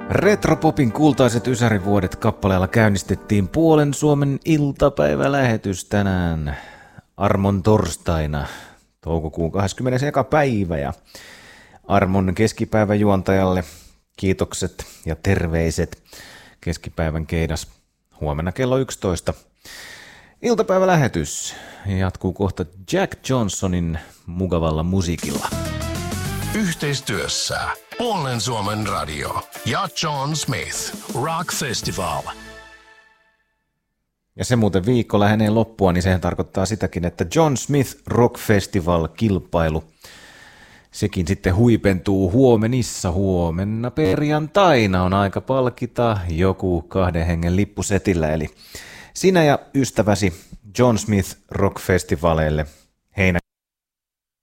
Retropopin kultaiset ysärivuodet kappaleella käynnistettiin Puolen Suomen iltapäivälähetys tänään Armon torstaina, toukokuun 20. päivä. Ja Armon keskipäivän juontajalle kiitokset ja terveiset. Keskipäivän keidas huomenna kello 11. Iltapäivälähetys jatkuu kohta Jack Johnsonin mukavalla musiikilla. Yhteistyössä Puolen Suomen radio ja John Smith Rock Festival. Ja se muuten viikko lähenee loppua, niin sehän tarkoittaa sitäkin, että John Smith Rock Festival-kilpailu, sekin sitten huipentuu huomenna perjantaina on aika palkita joku 2 hengen lippusetillä, eli sinä ja ystäväsi John Smith Rock Festivaleille